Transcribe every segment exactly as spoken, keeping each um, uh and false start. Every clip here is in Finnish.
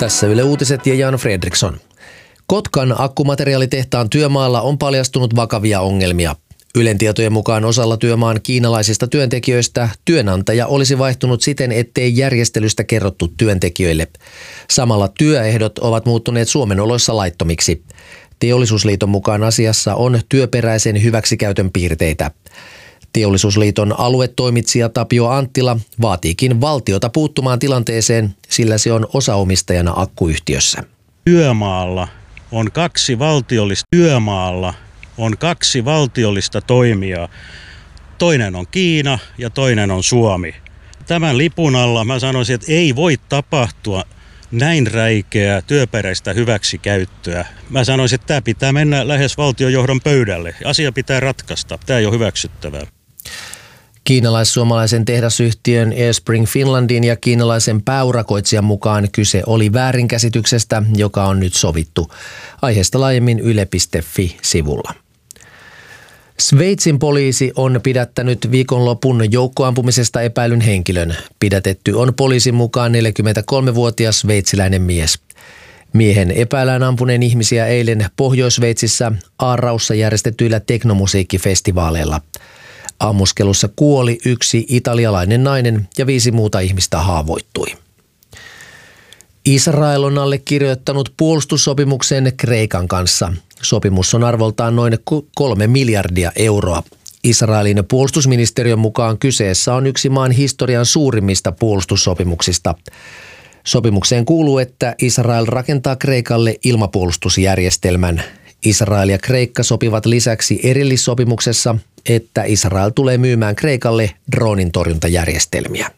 Tässä Yle Uutiset ja Jan Fredriksson. Kotkan akkumateriaalitehtaan työmaalla on paljastunut vakavia ongelmia. Ylen tietojen mukaan osalla työmaan kiinalaisista työntekijöistä työnantaja olisi vaihtunut siten, ettei järjestelystä kerrottu työntekijöille. Samalla työehdot ovat muuttuneet Suomen oloissa laittomiksi. Teollisuusliiton mukaan asiassa on työperäisen hyväksikäytön piirteitä. Teollisuusliiton aluetoimitsija Tapio Anttila vaatiikin valtiota puuttumaan tilanteeseen, sillä se on osaomistajana akkuyhtiössä. Työmaalla on kaksi valtiollista työmaalla on kaksi valtiollista toimijaa. Toinen on Kiina ja toinen on Suomi. Tämän lipun alla mä sanoisin, että ei voi tapahtua näin räikeää työperäistä hyväksikäyttöä. Mä sanoisin, että tämä pitää mennä lähes valtiojohdon pöydälle. Asia pitää ratkaista. Tämä ei ole hyväksyttävää. Kiinalais-suomalaisen tehdasyhtiön Airspring Finlandin ja kiinalaisen pääurakoitsijan mukaan kyse oli väärinkäsityksestä, joka on nyt sovittu. Aiheesta laajemmin yle piste fi-sivulla. Sveitsin poliisi on pidättänyt viikonlopun joukkoampumisesta epäilyn henkilön. Pidätetty on poliisin mukaan neljäkymmentäkolmevuotias sveitsiläinen mies. Miehen epäillään ampuneen ihmisiä eilen Pohjois-Sveitsissä Aaraussa järjestetyillä teknomusiikkifestivaaleilla. Ammuskelussa kuoli yksi italialainen nainen ja viisi muuta ihmistä haavoittui. Israel on allekirjoittanut puolustussopimuksen Kreikan kanssa. Sopimus on arvoltaan noin kolme miljardia euroa. Israelin puolustusministeriön mukaan kyseessä on yksi maan historian suurimmista puolustussopimuksista. Sopimukseen kuuluu, että Israel rakentaa Kreikalle ilmapuolustusjärjestelmän. Israel ja Kreikka sopivat lisäksi erillissopimuksessa, että Israel tulee myymään Kreikalle droonin torjuntajärjestelmiä.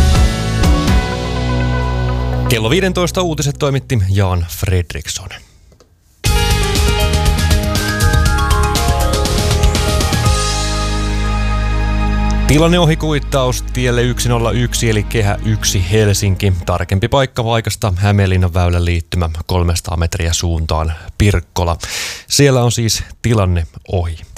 Kello viisitoista uutiset toimitti Jan Fredriksson. Tilanne ohikuittaus tielle yksi nolla yksi eli kehä yksi Helsinki. Tarkempi paikka paikasta Hämeenlinnan väylän liittymä kolmesataa metriä suuntaan Pirkkola. Siellä on siis tilanne ohi.